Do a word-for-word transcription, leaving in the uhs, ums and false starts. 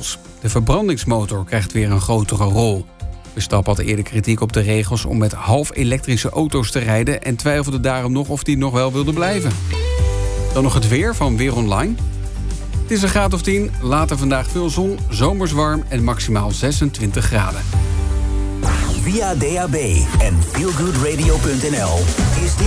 regels. De verbrandingsmotor krijgt weer een grotere rol. Verstappen had eerder kritiek op de regels om met half-elektrische auto's te rijden en twijfelde daarom nog of die nog wel wilde blijven. Dan nog het weer van Weer Online. Het is een graad of tien, later vandaag veel zon, zomers warm en maximaal zesentwintig graden. Via D A B en feelgoodradio punt n l is